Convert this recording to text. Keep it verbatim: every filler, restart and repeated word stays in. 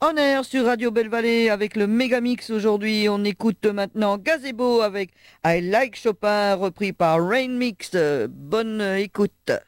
En air sur Radio Belle Vallée avec le Mégamix aujourd'hui. On écoute maintenant Gazebo avec I Like Chopin repris par Rain Mix. Bonne écoute.